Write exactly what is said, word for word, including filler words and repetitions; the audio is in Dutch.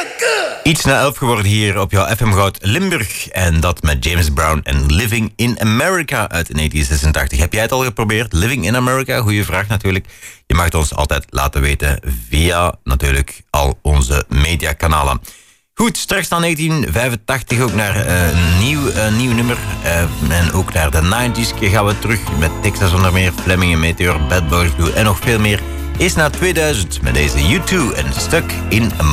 Iets na elf geworden hier op jouw F M Goud Limburg. En dat met James Brown en Living in America uit negentien zesentachtig. Heb jij het al geprobeerd? Living in America? Goeie vraag natuurlijk. Je mag het ons altijd laten weten via natuurlijk al onze mediakanalen. Goed, straks naar negentien vijfentachtig ook naar uh, een nieuw, uh, nieuw nummer. Uh, en ook naar de negentig gaan we terug met Texas onder meer, Fleming en Meteor, Bad Boys Blue en nog veel meer. Is naar tweeduizend met deze U twee en Stuck in